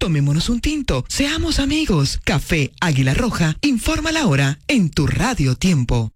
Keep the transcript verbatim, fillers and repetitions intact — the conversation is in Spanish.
Tomémonos un tinto, seamos amigos. Café Águila Roja, informa la hora en tu Radio Tiempo.